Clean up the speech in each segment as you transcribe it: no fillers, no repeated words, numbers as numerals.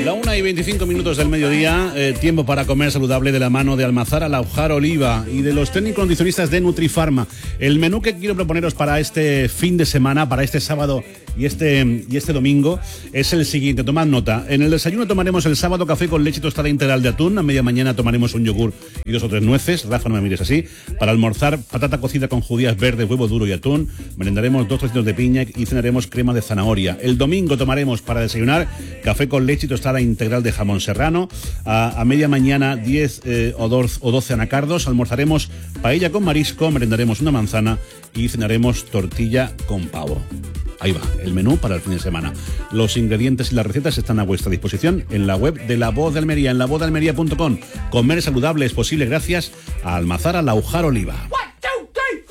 La 1:25 del mediodía, tiempo para comer saludable de la mano de Almazara Laujar Oliva y de los técnicos nutricionistas de Nutrifarma. El menú que quiero proponeros para este fin de semana, para este sábado y este domingo, es el siguiente. Tomad nota. En el desayuno tomaremos el sábado café con leche tostada integral de atún. A media mañana tomaremos un yogur y 2 o 3 nueces. Rafa, no me mires así. Para almorzar, patata cocida con judías verdes, huevo duro y atún. Merendaremos 2 trocitos de piña y cenaremos crema de zanahoria. El domingo tomaremos para desayunar café con leche y tostada integral de jamón serrano. A media mañana 10 o 12 anacardos. Almorzaremos paella con marisco, merendaremos una manzana y cenaremos tortilla con pavo. Ahí va, el menú para el fin de semana. Los ingredientes y las recetas están a vuestra disposición en la web de La Voz de Almería, en lavozdealmería.com. Comer saludable es posible gracias a Almazara Laujar Oliva. 1, 2, 3,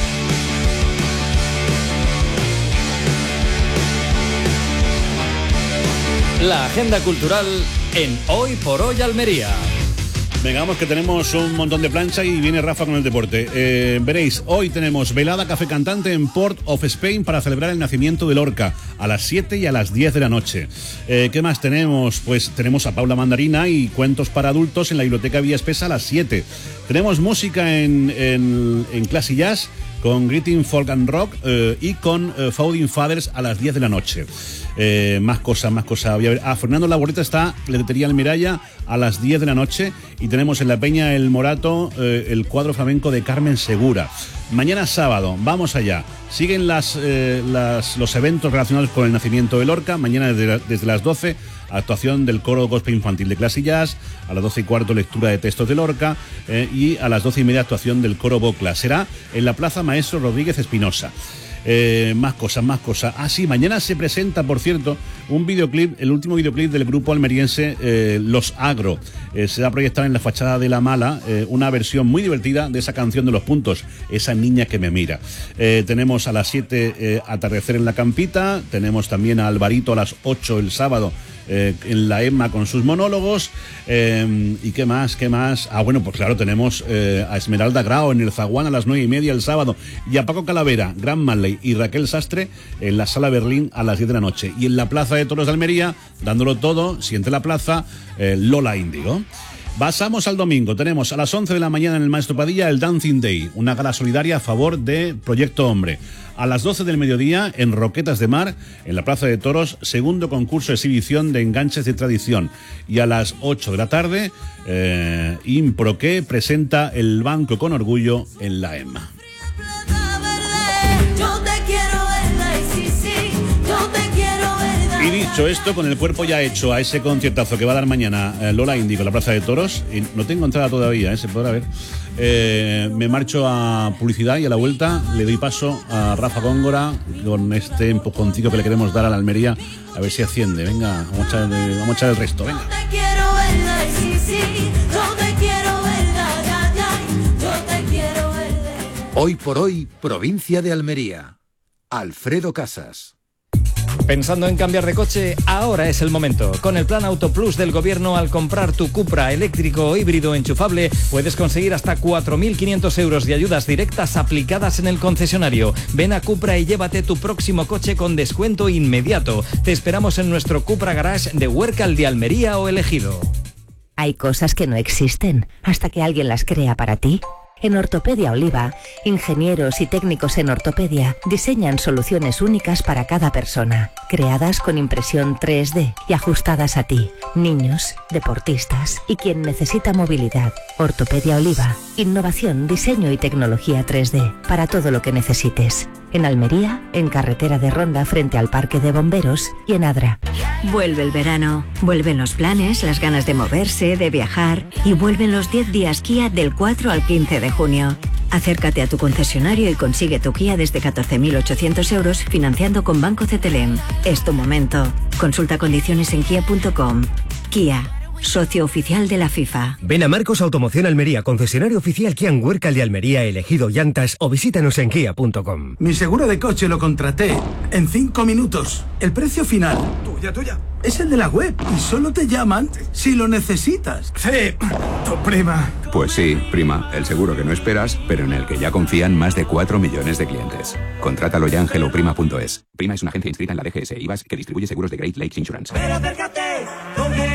4. La agenda cultural en Hoy por Hoy Almería. Venga, vamos que tenemos un montón de plancha y viene Rafa con el deporte. Veréis, hoy tenemos velada café cantante en Port of Spain para celebrar el nacimiento de Lorca a las 7 y a las 10 de la noche. ¿Qué más tenemos? Pues tenemos a Paula Mandarina y cuentos para adultos en la Biblioteca Villa Espesa a las 7. Tenemos música en Classy Jazz con Greeting Folk and Rock y con Founding Fathers a las 10 de la noche. Más cosas. Voy a ver. Fernando Laboreta está en la Letería Almiralla a las 10 de la noche y tenemos en la Peña El Morato el cuadro flamenco de Carmen Segura. Mañana sábado, vamos allá. Siguen los eventos relacionados con el nacimiento de Lorca. Mañana desde las 12, actuación del coro gospel infantil de Classy Jazz. A las 12:15, lectura de textos de Lorca. Y a las 12:30, actuación del coro Bocla. Será en la Plaza Maestro Rodríguez Espinosa. Más cosas. Sí, mañana se presenta, por cierto, un videoclip, el último videoclip del grupo almeriense Los Agro. Se va a proyectar en la fachada de La Mala una versión muy divertida de esa canción de Los Puntos, Esa niña que me mira. Tenemos a las 7 Atardecer en la Campita. Tenemos también a Alvarito a las 8 el sábado en la EMMA con sus monólogos. ¿Y qué más? Bueno, pues claro, tenemos a Esmeralda Grau en el Zaguán a las 9:30 el sábado, y a Paco Calavera, Gran Manley y Raquel Sastre en la Sala Berlín a las 10 de la noche. Y en la Plaza de Toros de Almería, dándolo todo, siente la plaza, Lola Índigo. Pasamos al domingo. Tenemos a las 11 de la mañana en el Maestro Padilla el Dancing Day, una gala solidaria a favor de Proyecto Hombre. A las 12 del mediodía en Roquetas de Mar, en la Plaza de Toros, segundo concurso de exhibición de enganches de tradición. Y a las 8 de la tarde, Improque presenta El Banco con Orgullo en la EMMA. Y dicho esto, con el cuerpo ya hecho a ese conciertazo que va a dar mañana Lola Índigo en la Plaza de Toros, y no tengo entrada todavía, se podrá ver, me marcho a publicidad y a la vuelta le doy paso a Rafa Góngora con este empujoncito que le queremos dar a la Almería, a ver si asciende. Venga, vamos a echar el resto, venga. Hoy por hoy, provincia de Almería. Alfredo Casas. ¿Pensando en cambiar de coche? Ahora es el momento. Con el Plan Auto Plus del Gobierno, al comprar tu Cupra eléctrico o híbrido enchufable, puedes conseguir hasta 4.500 euros de ayudas directas aplicadas en el concesionario. Ven a Cupra y llévate tu próximo coche con descuento inmediato. Te esperamos en nuestro Cupra Garage de Huércal de Almería o Ejido. Hay cosas que no existen hasta que alguien las crea para ti. En Ortopedia Oliva, ingenieros y técnicos en ortopedia diseñan soluciones únicas para cada persona, creadas con impresión 3D y ajustadas a ti, niños, deportistas y quien necesita movilidad. Ortopedia Oliva, innovación, diseño y tecnología 3D para todo lo que necesites. En Almería, en Carretera de Ronda frente al Parque de Bomberos y en Adra. Vuelve el verano, vuelven los planes, las ganas de moverse, de viajar y vuelven los 10 días Kia del 4 al 15 de junio. Acércate a tu concesionario y consigue tu Kia desde 14.800 euros financiando con Banco CTLM. Es tu momento. Consulta condiciones en kia.com. Kia, socio oficial de la FIFA. Ven a Marcos Automoción Almería, concesionario oficial Kia en Huércal de Almería, Elegido Llantas, o visítanos en kia.com. Mi seguro de coche lo contraté en 5 minutos. El precio final, tuya, es el de la web y solo te llaman si lo necesitas. Sí, tu prima. Pues sí, prima, el seguro que no esperas, pero en el que ya confían más de 4 millones de clientes. Contrátalo ya en helloprima.es. Prima es una agencia inscrita en la DGS IVAS que distribuye seguros de Great Lakes Insurance. Pero acércate, donde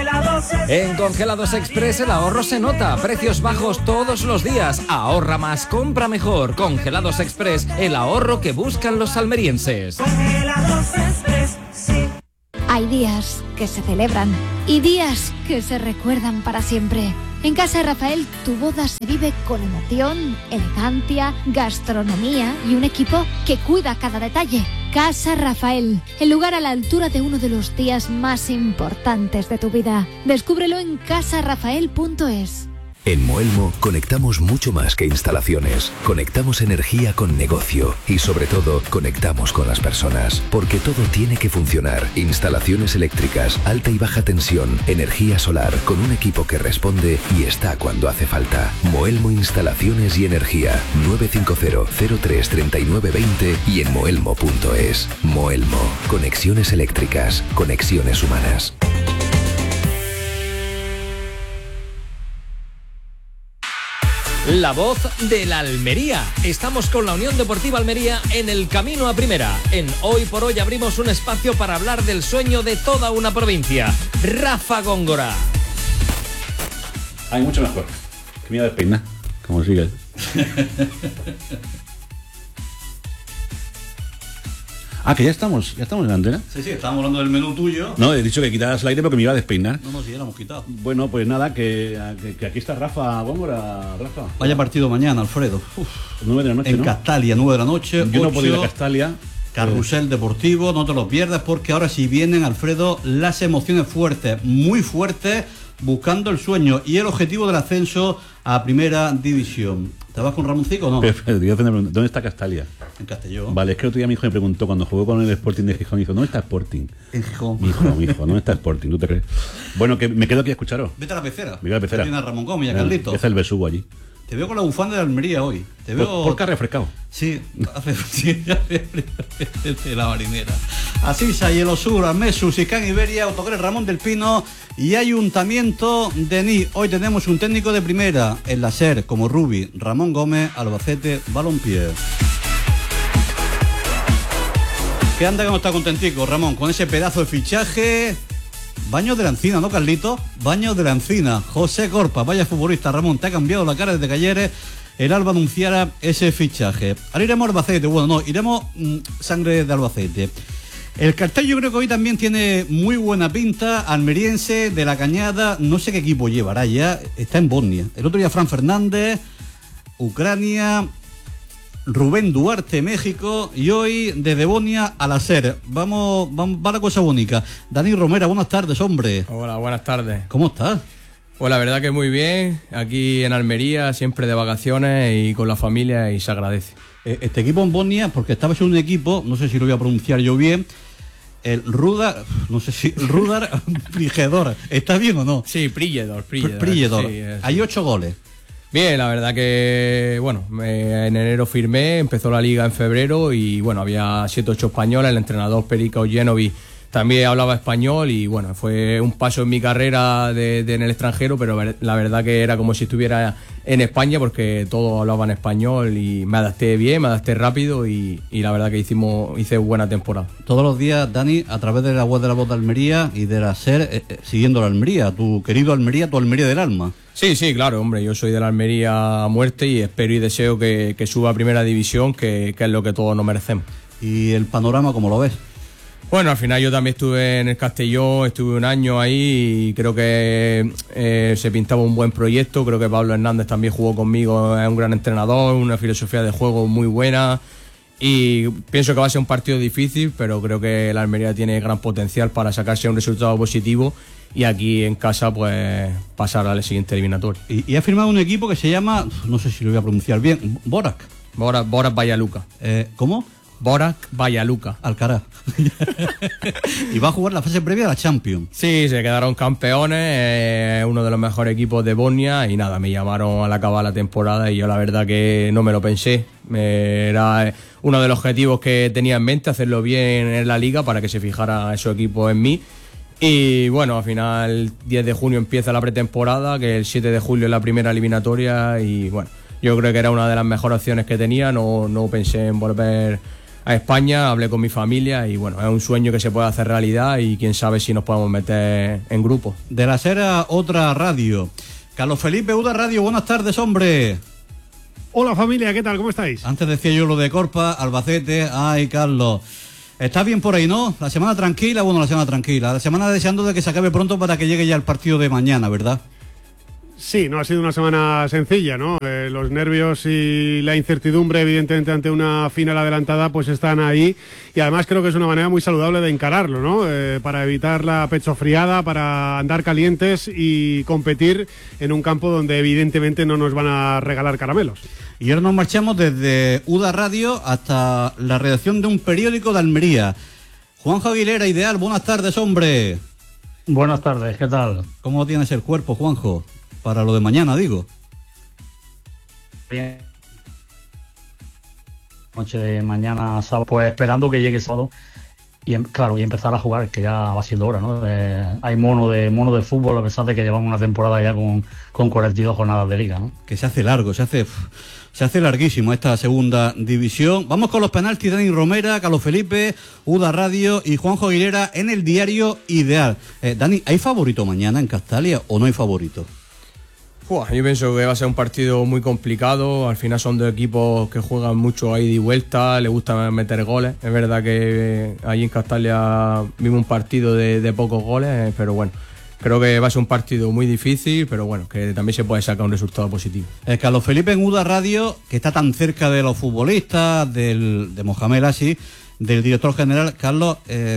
En Congelados Express el ahorro se nota. Precios bajos todos los días. Ahorra más, compra mejor. Congelados Express, el ahorro que buscan los almerienses. Congelados Express, sí. Hay días que se celebran y días que se recuerdan para siempre. En Casa Rafael, tu boda se vive con emoción, elegancia, gastronomía y un equipo que cuida cada detalle. Casa Rafael, el lugar a la altura de uno de los días más importantes de tu vida. Descúbrelo en casarafael.es. En Moelmo conectamos mucho más que instalaciones. Conectamos energía con negocio y sobre todo conectamos con las personas. Porque todo tiene que funcionar. Instalaciones eléctricas, alta y baja tensión, energía solar, con un equipo que responde y está cuando hace falta. Moelmo Instalaciones y Energía. 950-03-3920 y en moelmo.es. Moelmo. Conexiones eléctricas. Conexiones humanas. La voz de la Almería. Estamos con la Unión Deportiva Almería en el camino a primera. En Hoy por Hoy abrimos un espacio para hablar del sueño de toda una provincia. Rafa Góngora. Hay mucho mejor. Que me iba a despeinar, como sigue. Que ya estamos en la antena. Sí, estamos hablando del menú tuyo. No, he dicho que quitaras el aire porque me iba a despeinar. No, sí, ya lo hemos quitado. Bueno, pues nada, que aquí está Rafa Góngora. Rafa. Vaya partido mañana, Alfredo. 9 de la noche, en ¿no? Castalia, 9 de la noche. Yo no puedo ir a Castalia. Carrusel Deportivo, no te lo pierdas porque ahora sí vienen, Alfredo, las emociones fuertes, muy fuertes, buscando el sueño y el objetivo del ascenso a Primera División. ¿Te vas con Ramoncico o no? ¿Dónde está Castalia? En Castellón. Vale, es que el otro día mi hijo me preguntó cuando jugó con el Sporting de Gijón, dijo, ¿dónde está Sporting? En Gijón. Mi hijo, ¿dónde está Sporting? ¿Tú te crees? Bueno, que me quedo aquí a escucharos. Vete a la pecera. Vete a la pecera. Tiene a Ramón Gómez y a Carlitos. Es el besugo allí. Te veo con la bufanda de Almería hoy. Te veo... ¿Por qué ha refrescado? Sí, hace la marinera. Asisa, Hielosur, Almesu, Sicán Iberia, Autogres Ramón del Pino y Ayuntamiento de Ní. Hoy tenemos un técnico de primera, en la SER, como Rubi, Ramón Gómez, Albacete, Balompié. ¿Qué anda que no está contentico, Ramón, con ese pedazo de fichaje? Baños de la Encina, ¿no, Carlito? Baños de la Encina. José Corpa, vaya futbolista, Ramón, te ha cambiado la cara desde que ayer el Alba anunciara ese fichaje. Ahora iremos a Albacete, bueno, no, iremos sangre de Albacete. El cartel yo creo que hoy también tiene muy buena pinta, almeriense, de la Cañada, no sé qué equipo llevará ya, está en Bosnia. El otro día Fran Fernández, Ucrania... Rubén Duarte, México, y hoy desde Bosnia a la SER. Vamos, va la cosa bonita. Dani Romera, buenas tardes, hombre. Hola, buenas tardes. ¿Cómo estás? Pues la verdad que muy bien, aquí en Almería, siempre de vacaciones y con la familia, y se agradece. Este equipo en Bosnia, porque estaba en un equipo, no sé si lo voy a pronunciar yo bien, el Rudar, no sé si el Rudar Prigedor, ¿está bien o no? Sí, Prigedor. Sí, hay 8 goles. Bien, la verdad que, bueno, en enero firmé, empezó la liga en febrero y, bueno, había 7 o 8 españoles, el entrenador Perica Ojenovic también hablaba español y, bueno, fue un paso en mi carrera en el extranjero, pero la verdad que era como si estuviera en España porque todos hablaban español y me adapté bien, me adapté rápido y la verdad que hice buena temporada. Todos los días, Dani, a través de la web de la Voz de Almería y de la SER, siguiendo la Almería, tu querido Almería, tu Almería del alma. Sí, claro, hombre, yo soy de la Almería a muerte y espero y deseo que suba a Primera División, que es lo que todos nos merecemos. ¿Y el panorama cómo lo ves? Bueno, al final yo también estuve en el Castellón, estuve un año ahí y creo que se pintaba un buen proyecto. Creo que Pablo Hernández también jugó conmigo, es un gran entrenador, una filosofía de juego muy buena y pienso que va a ser un partido difícil, pero creo que la Almería tiene gran potencial para sacarse un resultado positivo y aquí en casa pues pasar al siguiente eliminatorio. Y ha firmado un equipo que se llama, no sé si lo voy a pronunciar bien, Borac Bayaluka. ¿Cómo? Borac Bayaluka. Alcaraz. Y va a jugar la fase previa a la Champions. Sí, se quedaron campeones, uno de los mejores equipos de Bosnia y nada, me llamaron al acabar la temporada y yo la verdad que no me lo pensé. Era uno de los objetivos que tenía en mente, hacerlo bien en la liga para que se fijara esos equipos en mí. Y bueno, al final el 10 de junio empieza la pretemporada, que el 7 de julio es la primera eliminatoria y bueno, yo creo que era una de las mejores opciones que tenía, no pensé en volver a España, hablé con mi familia y bueno, es un sueño que se puede hacer realidad y quién sabe si nos podemos meter en grupo. De la SER a otra radio. Carlos Felipe, UDA Radio, buenas tardes, hombre. Hola familia, ¿qué tal? ¿Cómo estáis? Antes decía yo lo de Corpa, Albacete. Ay, Carlos, ¿estás bien por ahí, no? La semana tranquila, bueno, la semana tranquila. La semana deseando de que se acabe pronto para que llegue ya el partido de mañana, ¿verdad? Sí, no ha sido una semana sencilla, ¿no? Los nervios y la incertidumbre, evidentemente, ante una final adelantada, pues están ahí. Y además creo que es una manera muy saludable de encararlo, ¿no? Para evitar la pechofriada, para andar calientes y competir en un campo donde evidentemente no nos van a regalar caramelos. Y ahora nos marchamos desde UDA Radio hasta la redacción de un periódico de Almería. Juanjo Aguilera, Ideal, buenas tardes, hombre. Buenas tardes, ¿qué tal? ¿Cómo tienes el cuerpo, Juanjo? Para lo de mañana, digo. Bien. Noche de mañana, sábado, pues esperando que llegue sábado y claro, y empezar a jugar, que ya va siendo hora, ¿no? Hay mono de fútbol, a pesar de que llevamos una temporada ya con 42 jornadas de liga, ¿no? Que se hace largo, se hace larguísimo esta segunda división. Vamos con los penaltis. Dani Romera, Carlos Felipe, UDA Radio y Juanjo Aguilera en el diario Ideal. Dani, ¿hay favorito mañana en Castalia o no hay favorito? Yo pienso que va a ser un partido muy complicado. Al final son dos equipos que juegan mucho a ida y vuelta, les gusta meter goles. Es verdad que ahí en Castalia vimos un partido de pocos goles, pero bueno, creo que va a ser un partido muy difícil, pero bueno, que también se puede sacar un resultado positivo. Carlos Felipe en UDA Radio, que está tan cerca de los futbolistas, de Mohamed Así, del director general. Carlos,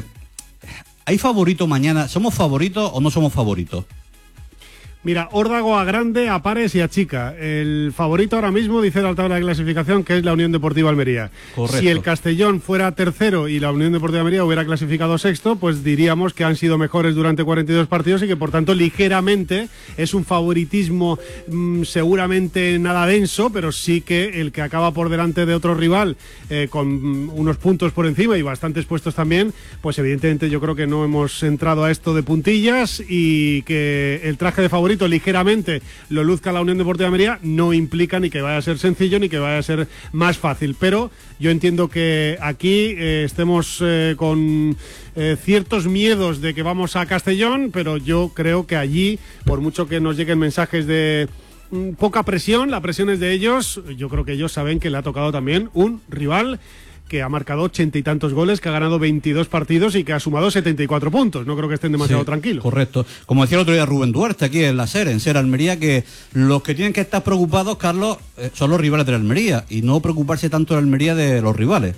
¿hay favorito mañana? ¿Somos favoritos o no somos favoritos? Mira, Órdago a grande, a pares y a chica. El favorito ahora mismo, dice la tabla de clasificación, que es la Unión Deportiva Almería. Correcto. Si el Castellón fuera tercero y la Unión Deportiva Almería hubiera clasificado sexto, pues diríamos que han sido mejores durante 42 partidos y que por tanto ligeramente es un favoritismo seguramente nada denso, pero sí que el que acaba por delante de otro rival con unos puntos por encima y bastantes puestos también, pues evidentemente yo creo que no hemos entrado a esto de puntillas y que el traje de favorito ligeramente lo luzca la Unión Deportiva Almería no implica ni que vaya a ser sencillo ni que vaya a ser más fácil, pero yo entiendo que aquí estemos con ciertos miedos de que vamos a Castellón, pero yo creo que allí, por mucho que nos lleguen mensajes de poca presión, la presión es de ellos, yo creo que ellos saben que le ha tocado también un rival que ha marcado 80 y tantos goles, que ha ganado 22 partidos y que ha sumado 74 puntos. No creo que estén demasiado tranquilos. Correcto. Como decía el otro día Rubén Duarte aquí en la SER, en SER Almería, que los que tienen que estar preocupados, Carlos, son los rivales de la Almería y no preocuparse tanto la Almería de los rivales.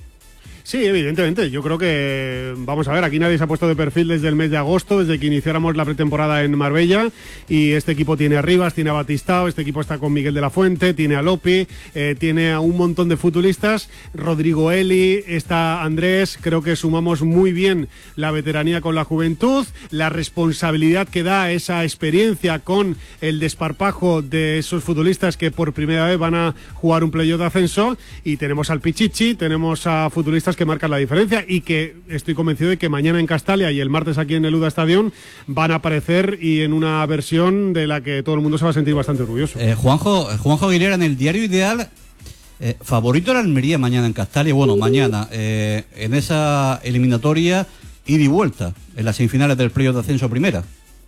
Sí, evidentemente. Yo creo que, vamos a ver, aquí nadie se ha puesto de perfil desde el mes de agosto, desde que iniciáramos la pretemporada en Marbella, y este equipo tiene a Rivas, tiene a Batistao, este equipo está con Miguel de la Fuente, tiene a Lopi, tiene a un montón de futbolistas, Rodrigo Eli, está Andrés. Creo que sumamos muy bien la veteranía con la juventud, la responsabilidad que da esa experiencia con el desparpajo de esos futbolistas que por primera vez van a jugar un playoff de ascenso, y tenemos al Pichichi, tenemos a futbolistas que marcan la diferencia y que estoy convencido de que mañana en Castalia y el martes aquí en el UDA Stadium van a aparecer, y en una versión de la que todo el mundo se va a sentir bastante orgulloso. Juanjo Aguilera, en el diario Ideal, favorito la Almería mañana en Castalia, bueno, mañana en esa eliminatoria ida y vuelta en las semifinales del playoff de ascenso a primera.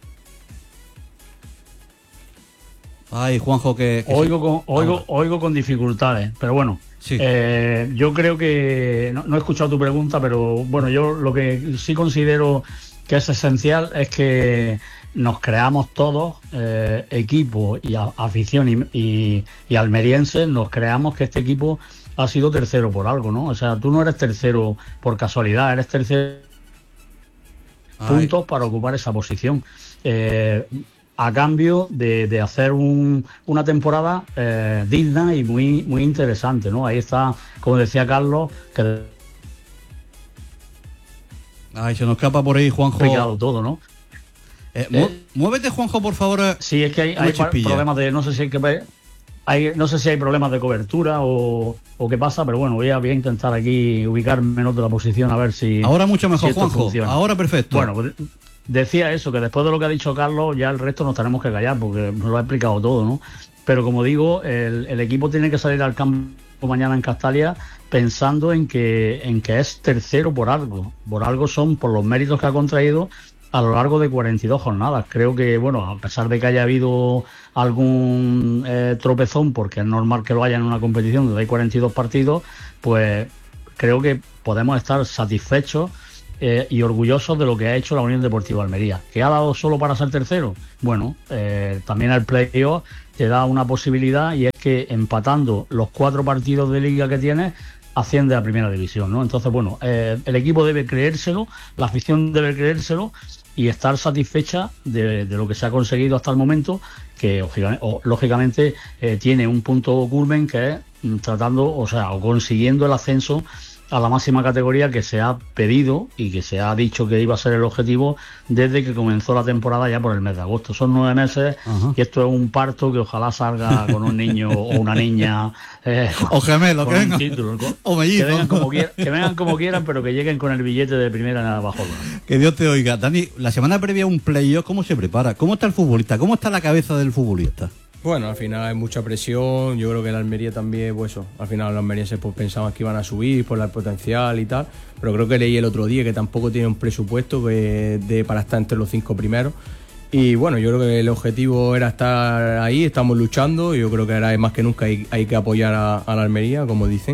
Ay, Juanjo, que oigo con dificultades, pero bueno. Sí. Yo creo que no he escuchado tu pregunta, pero bueno, yo lo que sí considero que es esencial es que nos creamos todos, equipo y afición y almerienses, nos creamos que este equipo ha sido tercero por algo, ¿no? O sea, tú no eres tercero por casualidad, eres tercero puntos para ocupar esa posición. A cambio de hacer una temporada digna y muy interesante, ¿no? Ahí está, como decía Carlos, que se nos escapa por ahí, Juanjo. Explicado todo, ¿no? Muévete, Juanjo, por favor. Sí, es que hay problemas de, no sé si hay problemas de cobertura o qué pasa, pero bueno, voy a intentar aquí ubicarme en otra posición a ver si ahora mucho mejor, si Juanjo. Funciona. Ahora perfecto. Bueno, pues decía eso, que después de lo que ha dicho Carlos, ya el resto nos tenemos que callar, porque nos lo ha explicado todo, ¿no? Pero como digo, el equipo tiene que salir al campo mañana en Castalia, pensando en que es tercero por algo son por los méritos que ha contraído a lo largo de 42 jornadas. Creo que, bueno, a pesar de que haya habido algún tropezón, porque es normal que lo haya en una competición donde hay 42 partidos, pues creo que podemos estar satisfechos y orgullosos de lo que ha hecho la Unión Deportiva Almería. ¿Que ha dado solo para ser tercero? Bueno, también el playoff te da una posibilidad, y es que empatando los 4 partidos de liga que tienes, asciende a primera división, ¿no? Entonces, bueno, el equipo debe creérselo, la afición debe creérselo y estar satisfecha de lo que se ha conseguido hasta el momento, que lógicamente tiene un punto culmen, que es consiguiendo el ascenso a la máxima categoría que se ha pedido y que se ha dicho que iba a ser el objetivo desde que comenzó la temporada, ya por el mes de agosto. Son 9 meses. Ajá. Y esto es un parto que ojalá salga con un niño o una niña o gemelo, con un título, o mellizo, que vengan como quieran, pero que lleguen con el billete de primera abajo. Que Dios te oiga. Dani, la semana previa a un playoff, ¿cómo se prepara? ¿Cómo está el futbolista? ¿Cómo está la cabeza del futbolista? Bueno, al final hay mucha presión. Yo creo que la Almería también, pues eso, al final los almerienses pues pensaban que iban a subir por el potencial y tal, pero creo que leí el otro día que tampoco tiene un presupuesto para estar entre los 5 primeros. Y bueno, yo creo que el objetivo era estar ahí, estamos luchando, y yo creo que ahora más que nunca hay que apoyar a la Almería, como dicen.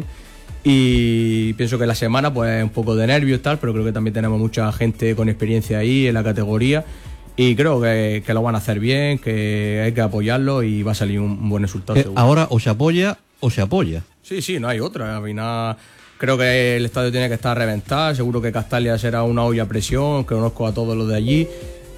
Y pienso que la semana pues un poco de nervios y tal, pero creo que también tenemos mucha gente con experiencia ahí en la categoría. Y creo que lo van a hacer bien, que hay que apoyarlo y va a salir un buen resultado. Ahora o se apoya o se apoya. Sí, no hay otra. Al final creo que el estadio tiene que estar a reventar. Seguro que Castalia será una olla a presión. Conozco a todos los de allí.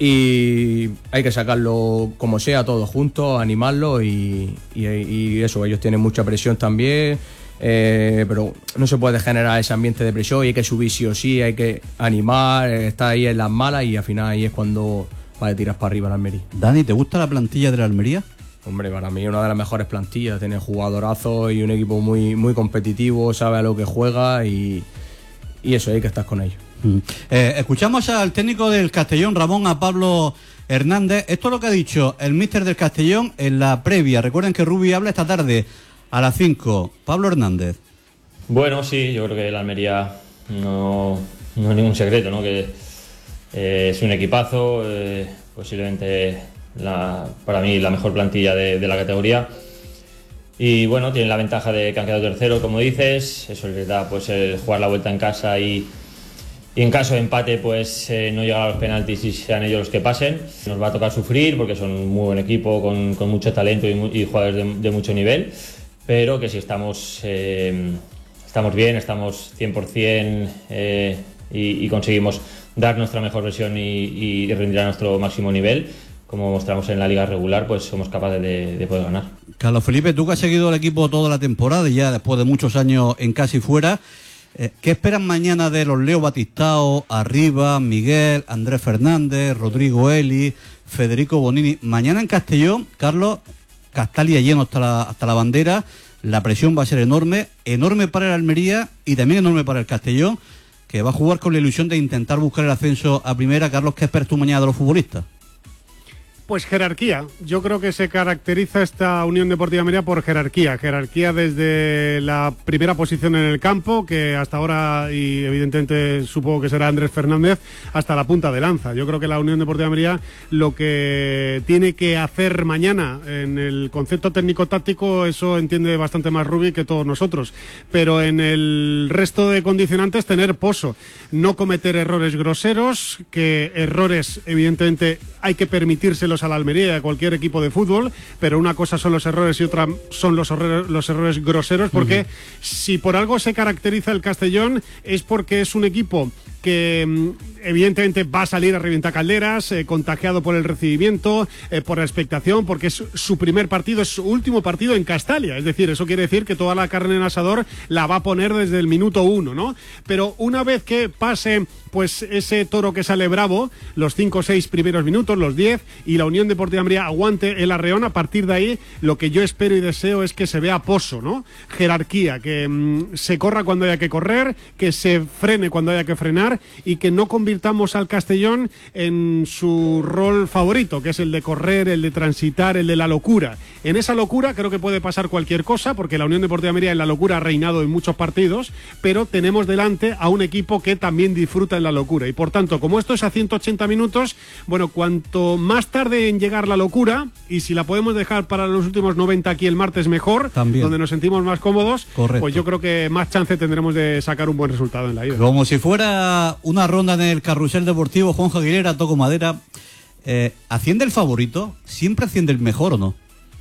Y hay que sacarlo como sea, todos juntos, animarlo. Y eso, ellos tienen mucha presión también. Pero no se puede generar ese ambiente de presión y hay que subir sí o sí, hay que animar, estar ahí en las malas, y al final ahí es cuando va a tirar para arriba la Almería. Dani, ¿te gusta la plantilla de la Almería? Hombre, para mí una de las mejores plantillas, tiene jugadorazos y un equipo muy, muy competitivo, sabe a lo que juega y eso, hay que estar con ellos. Escuchamos al técnico del Castellón, Ramón, a Pablo Hernández. Esto es lo que ha dicho el míster del Castellón en la previa. Recuerden que Rubi habla esta tarde a las 5. Pablo Hernández. Bueno, sí, yo creo que la Almería no es ningún secreto, ¿no? Que es un equipazo, posiblemente para mí la mejor plantilla de la categoría. Y bueno, tienen la ventaja de que han quedado tercero, como dices. Eso les da pues jugar la vuelta en casa y en caso de empate pues no llegar a los penaltis y sean ellos los que pasen. Nos va a tocar sufrir porque son un muy buen equipo con mucho talento y jugadores de mucho nivel. Pero que si estamos bien, estamos 100% y conseguimos dar nuestra mejor versión y rendir a nuestro máximo nivel, como mostramos en la liga regular, pues somos capaces de poder ganar. Carlos Felipe, tú que has seguido el equipo toda la temporada y ya después de muchos años en casa y fuera, ¿qué esperan mañana de los Leo Batistao, Arriba, Miguel, Andrés Fernández, Rodrigo Eli, Federico Bonini? Mañana en Castellón, Carlos, Castalia lleno hasta la bandera, la presión va a ser enorme para el Almería y también enorme para el Castellón, que va a jugar con la ilusión de intentar buscar el ascenso a primera. Carlos, ¿qué esperas tú mañana de los futbolistas? Pues jerarquía. Yo creo que se caracteriza esta Unión Deportiva Almería por jerarquía. Jerarquía desde la primera posición en el campo, que hasta ahora, y evidentemente supongo que será Andrés Fernández, hasta la punta de lanza. Yo creo que la Unión Deportiva Almería lo que tiene que hacer mañana en el concepto técnico-táctico, eso entiende bastante más Rubi que todos nosotros. Pero en el resto de condicionantes, tener pozo. No cometer errores groseros, que errores evidentemente hay que permitírselos a la Almería y a cualquier equipo de fútbol, pero una cosa son los errores y otra son los errores groseros, porque si por algo se caracteriza el Castellón es porque es un equipo que evidentemente va a salir a reventar calderas, contagiado por el recibimiento, por la expectación, porque es su primer partido, es su último partido en Castalia, es decir, eso quiere decir que toda la carne en asador la va a poner desde el minuto 1, ¿no? Pero una vez que pase pues ese toro que sale bravo, los 5 o 6 primeros minutos, los 10, y la Unión Deportiva Almería aguante el arreón. A partir de ahí, lo que yo espero y deseo es que se vea poso, ¿no? Jerarquía, que se corra cuando haya que correr, que se frene cuando haya que frenar y que no convirtamos al Castellón en su rol favorito, que es el de correr, el de transitar, el de la locura. En esa locura creo que puede pasar cualquier cosa, porque la Unión Deportiva Almería en la locura ha reinado en muchos partidos, pero tenemos delante a un equipo que también disfruta en la locura. Y por tanto, como esto es a 180 minutos, bueno, cuanto más tarde en llegar la locura, y si la podemos dejar para los últimos 90 aquí el martes mejor, también, donde nos sentimos más cómodos, correcto, pues yo creo que más chance tendremos de sacar un buen resultado en la ida. Como si fuera una ronda en el carrusel deportivo, Juanjo Aguilera, toco madera. ¿Asciende el favorito? ¿Siempre asciende el mejor o no?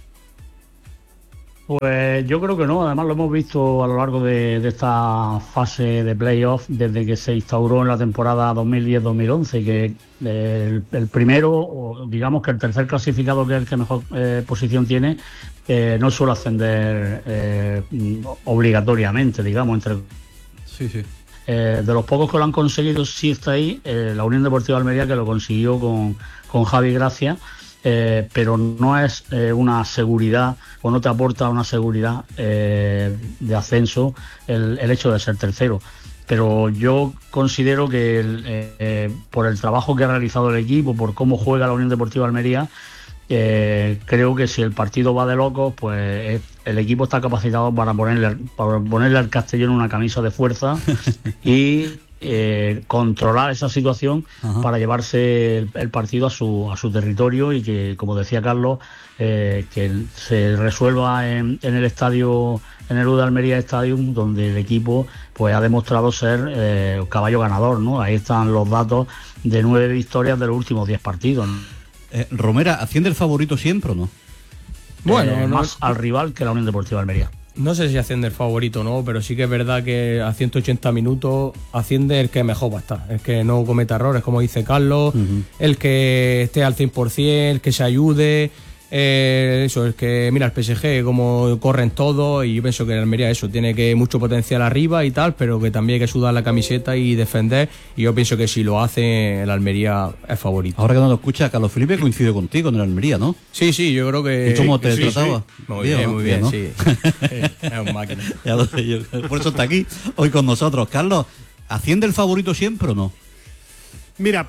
Pues yo creo que no, además lo hemos visto a lo largo de esta fase de playoff desde que se instauró en la temporada 2010-2011, que el primero, o digamos que el tercer clasificado, que es el que mejor posición tiene, no suele ascender obligatoriamente, digamos, entre... Sí, sí. De los pocos que lo han conseguido, sí está ahí la Unión Deportiva Almería, que lo consiguió con Javi Gracia, pero no es una seguridad, o no te aporta una seguridad de ascenso el hecho de ser tercero. Pero yo considero que por el trabajo que ha realizado el equipo, por cómo juega la Unión Deportiva Almería, creo que si el partido va de locos, pues el equipo está capacitado para ponerle al Castellón una camisa de fuerza y controlar esa situación. Ajá, para llevarse el partido a su territorio, y que, como decía Carlos, que se resuelva en el estadio, en el UD Almería Stadium, donde el equipo pues ha demostrado ser caballo ganador, ¿no? Ahí están los datos de 9 victorias de los últimos 10 partidos, ¿no? Romera, ¿asciende el favorito siempre o no? Bueno, más al rival que la Unión Deportiva Almería. No sé si asciende el favorito o no, pero sí que es verdad que a 180 minutos asciende el que mejor va a estar, el que no cometa errores, como dice Carlos, el que esté al 100%, el que se ayude, eso, el que mira el PSG como corren todos, y yo pienso que el Almería eso tiene que mucho potencial arriba y tal, pero que también hay que sudar la camiseta y defender, y yo pienso que si lo hace el Almería es favorito. Ahora que no lo escucha, Carlos Felipe coincide contigo en el Almería, ¿no? Sí, yo creo que... ¿Y cómo te trataba? Sí. Muy bien, ¿no? Sí. Es un máquina. Ya lo sé yo. Por eso está aquí hoy con nosotros. Carlos, ¿asciende el favorito siempre o no? Mira,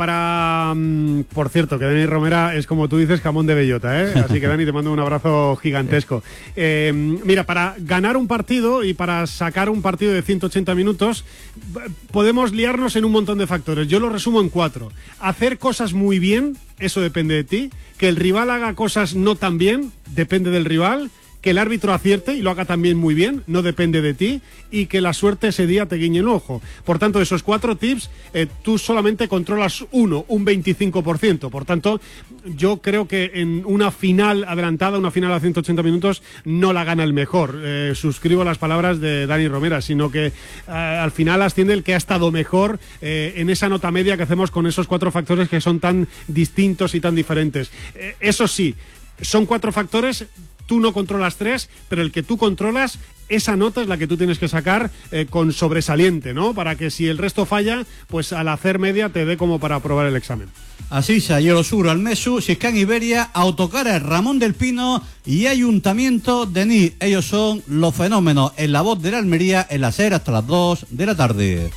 por cierto, que Dani Romera es, como tú dices, jamón de bellota, ¿eh? Así que, Dani, te mando un abrazo gigantesco. Mira, para ganar un partido y para sacar un partido de 180 minutos, podemos liarnos en un montón de factores. Yo lo resumo en 4. Hacer cosas muy bien, eso depende de ti. Que el rival haga cosas no tan bien, depende del rival. Que el árbitro acierte y lo haga también muy bien, no depende de ti, y que la suerte ese día te guiñe el ojo. Por tanto, de esos 4 tips, tú solamente controlas un 25%. Por tanto, yo creo que en una final adelantada, una final a 180 minutos, no la gana el mejor. Suscribo las palabras de Dani Romera, sino que al final asciende el que ha estado mejor en esa nota media que hacemos con esos 4 factores que son tan distintos y tan diferentes. Eso sí, son 4 factores. Tú no controlas 3, pero el que tú controlas, esa nota es la que tú tienes que sacar con sobresaliente, ¿no? Para que si el resto falla, pues al hacer media te dé como para aprobar el examen. Asisa, Yerosur, Almesu, Siscán Iberia, Autocares, Ramón del Pino y Ayuntamiento de Nid. Ellos son los fenómenos en la voz de la Almería en la SER hasta las 2 de la tarde.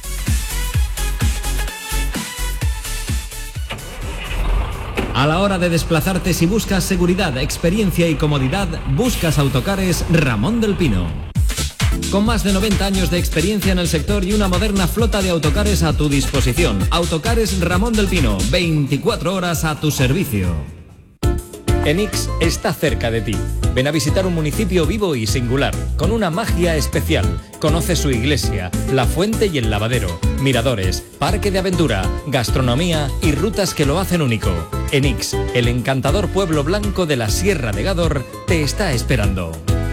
A la hora de desplazarte, si buscas seguridad, experiencia y comodidad, buscas Autocares Ramón del Pino. Con más de 90 años de experiencia en el sector y una moderna flota de autocares a tu disposición. Autocares Ramón del Pino, 24 horas a tu servicio. Enix está cerca de ti. Ven a visitar un municipio vivo y singular, con una magia especial. Conoce su iglesia, la fuente y el lavadero, miradores, parque de aventura, gastronomía y rutas que lo hacen único. Enix, el encantador pueblo blanco de la Sierra de Gádor, te está esperando.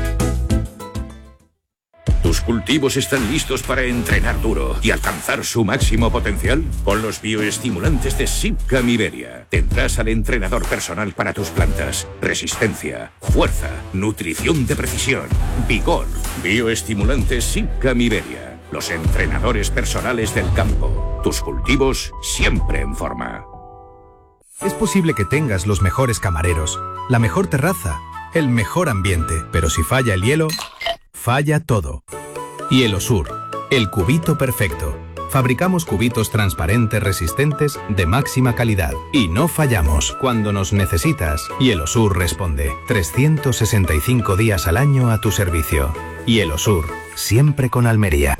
¿Tus cultivos están listos para entrenar duro y alcanzar su máximo potencial? Con los bioestimulantes de Sipcam Iberia tendrás al entrenador personal para tus plantas. Resistencia, fuerza, nutrición de precisión, vigor. Bioestimulantes Sipcam Iberia. Los entrenadores personales del campo. Tus cultivos siempre en forma. Es posible que tengas los mejores camareros, la mejor terraza, el mejor ambiente, pero si falla el hielo, falla todo. Hielosur, el cubito perfecto. Fabricamos cubitos transparentes resistentes de máxima calidad y no fallamos. Cuando nos necesitas, Hielosur responde. 365 días al año a tu servicio. Hielosur, siempre con Almería.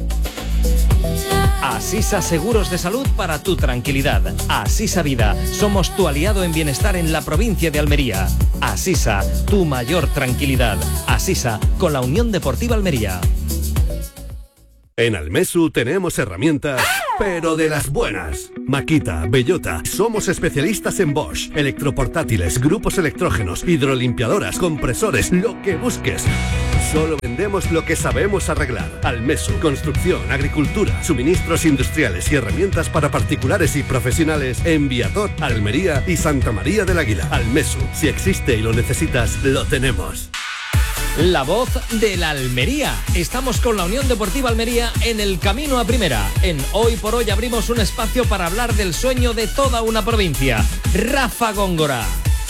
Asisa Seguros de Salud para tu tranquilidad. Asisa Vida, somos tu aliado en bienestar en la provincia de Almería. Asisa, tu mayor tranquilidad. Asisa, con la Unión Deportiva Almería. En Almesu tenemos herramientas, pero de las buenas. Makita, Bellota, somos especialistas en Bosch, electroportátiles, grupos electrógenos, hidrolimpiadoras, compresores, lo que busques. Solo vendemos lo que sabemos arreglar. Almesu, construcción, agricultura, suministros industriales y herramientas para particulares y profesionales en Viator, Almería y Santa María del Águila. Almesu, si existe y lo necesitas, lo tenemos. La voz de la Almería. Estamos con la Unión Deportiva Almería en el camino a primera. En Hoy por Hoy abrimos un espacio para hablar del sueño de toda una provincia. Rafa Góngora.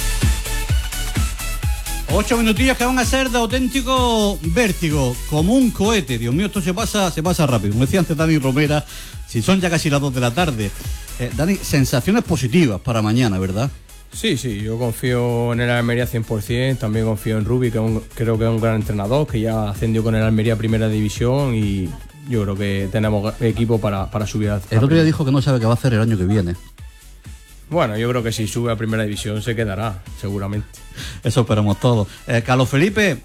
8 minutillos que van a ser de auténtico vértigo, como un cohete. Dios mío, esto se pasa rápido. Como decía antes Dani Romera, si son ya casi las 2 de la tarde. Dani, sensaciones positivas para mañana, ¿verdad? Sí, yo confío en el Almería 100%, también confío en Rubi, que creo que es un gran entrenador, que ya ascendió con el Almería a Primera División y yo creo que tenemos equipo para subir a... El otro día dijo que no sabe qué va a hacer el año que viene. Bueno, yo creo que si sube a Primera División se quedará, seguramente. Eso esperamos todos. Carlos Felipe,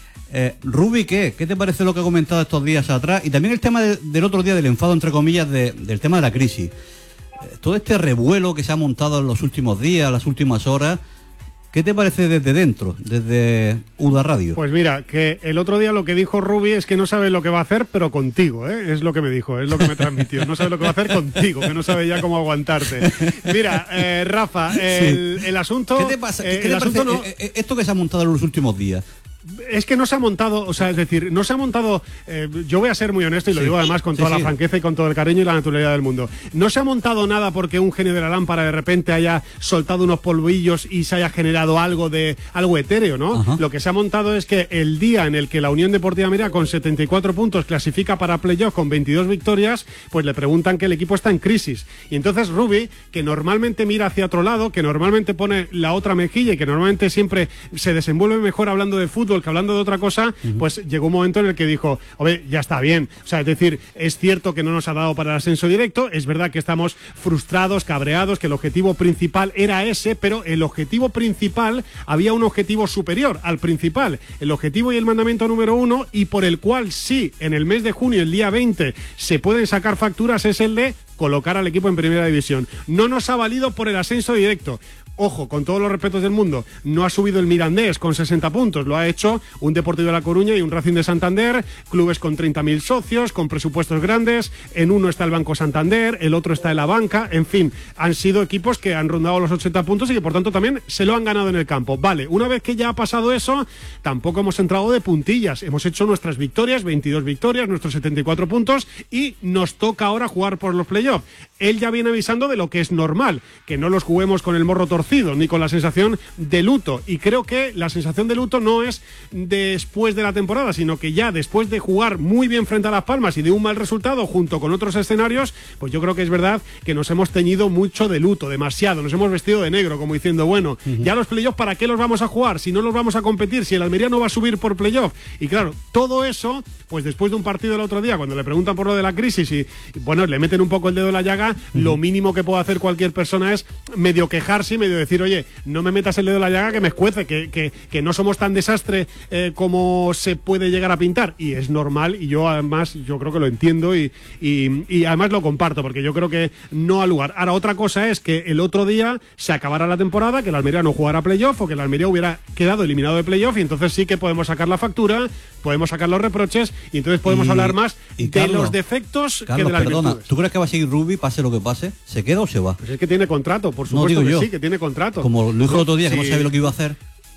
Rubi, ¿qué te parece lo que ha comentado estos días atrás? Y también el tema del otro día, del enfado, entre comillas, del tema de la crisis. Todo este revuelo que se ha montado en los últimos días, las últimas horas, ¿qué te parece desde dentro, desde UDA Radio? Pues mira, que el otro día lo que dijo Rubi es que no sabe lo que va a hacer, pero contigo, ¿eh? Es lo que me dijo, es lo que me transmitió. No sabe lo que va a hacer contigo, que no sabe ya cómo aguantarte. Mira, Rafa, el asunto... ¿Qué te pasa? ¿Qué te parece esto que se ha montado en los últimos días? Es que no se ha montado, o sea, es decir, no se ha montado, yo voy a ser muy honesto y lo digo además con toda la franqueza y con todo el cariño y la naturalidad del mundo. No se ha montado nada porque un genio de la lámpara de repente haya soltado unos polvillos y se haya generado algo etéreo, ¿no? Ajá. Lo que se ha montado es que el día en el que la Unión Deportiva Almería con 74 puntos clasifica para playoff con 22 victorias, pues le preguntan que el equipo está en crisis. Y entonces Rubi, que normalmente mira hacia otro lado, que normalmente pone la otra mejilla y que normalmente siempre se desenvuelve mejor hablando de fútbol que hablando de otra cosa, pues llegó un momento en el que dijo, oye, ya está bien. O sea, es decir, es cierto que no nos ha dado para el ascenso directo, es verdad que estamos frustrados, cabreados, que el objetivo principal era ese, pero el objetivo principal, había un objetivo superior al principal, el objetivo y el mandamiento número 1, y por el cual sí, en el mes de junio, el día 20, se pueden sacar facturas, es el de colocar al equipo en Primera División. No nos ha valido por el ascenso directo. Ojo, con todos los respetos del mundo, no ha subido el Mirandés con 60 puntos, lo ha hecho un Deportivo de La Coruña y un Racing de Santander, clubes con 30.000 socios, con presupuestos grandes, en uno está el Banco Santander, el otro está en la banca, en fin, han sido equipos que han rondado los 80 puntos y que por tanto también se lo han ganado en el campo. Vale, una vez que ya ha pasado eso, tampoco hemos entrado de puntillas, hemos hecho nuestras victorias, 22 victorias, nuestros 74 puntos y nos toca ahora jugar por los playoffs. Él ya viene avisando de lo que es normal, que no los juguemos con el morro torcido ni con la sensación de luto, y creo que la sensación de luto no es después de la temporada, sino que ya después de jugar muy bien frente a Las Palmas y de un mal resultado junto con otros escenarios, pues yo creo que es verdad que nos hemos teñido mucho de luto, demasiado, nos hemos vestido de negro, como diciendo, bueno, ya los playoffs, ¿para qué los vamos a jugar? Si no los vamos a competir, si el Almería no va a subir por playoff. Y claro, todo eso, pues después de un partido el otro día, cuando le preguntan por lo de la crisis y bueno, le meten un poco el dedo en la llaga, lo mínimo que puede hacer cualquier persona es medio quejarse y medio decir, oye, no me metas el dedo en la llaga que me escuece, que no somos tan desastre como se puede llegar a pintar. Y es normal, y yo además, yo creo que lo entiendo y además lo comparto, porque yo creo que no ha lugar. Ahora, otra cosa es que el otro día se acabara la temporada, que el Almería no jugara playoff o que el Almería hubiera quedado eliminado de playoff, y entonces sí que podemos sacar la factura, podemos sacar los reproches y entonces podemos hablar más de Carlos, los defectos que de las virtudes. ¿Tú crees que va a seguir Rubi, pase lo que pase? ¿Se queda o se va? Pues es que tiene contrato, por supuesto, no, sí, que tiene contrato. Como lo dijo el otro día, que no sabía lo que iba a hacer.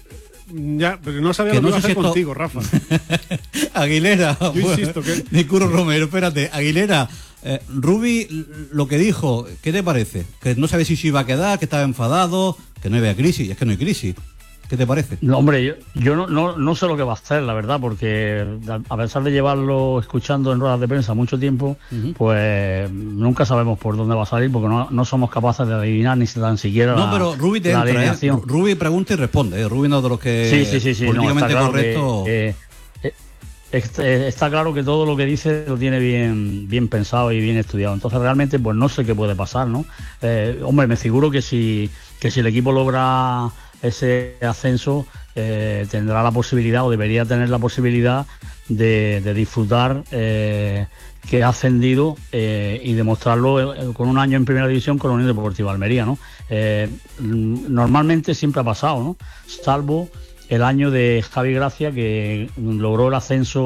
Ya, pero no sabía lo que iba a hacer contigo, Rafa. Aguilera, yo insisto que... Ni Curro Romero, espérate, Aguilera, Rubi, lo que dijo, ¿qué te parece? Que no sabe si se iba a quedar, que estaba enfadado, que no había crisis, y es que no hay crisis. ¿Qué te parece? No, hombre, yo no sé lo que va a hacer, la verdad, porque a pesar de llevarlo escuchando en ruedas de prensa mucho tiempo, pues nunca sabemos por dónde va a salir, porque no somos capaces de adivinar ni tan siquiera pero Rubi te entra, alineación. Rubi pregunta y responde, Rubi no de los que Sí, políticamente está claro correcto. Está claro que todo lo que dice lo tiene bien pensado y bien estudiado. Entonces realmente pues no sé qué puede pasar, ¿no? Hombre, me figuro que si el equipo logra ese ascenso, tendrá la posibilidad, o debería tener la posibilidad de disfrutar que ha ascendido y demostrarlo con un año en primera división con la Unión Deportiva Almería, ¿no? Normalmente siempre ha pasado, ¿no? Salvo el año de Javi Gracia, que logró el ascenso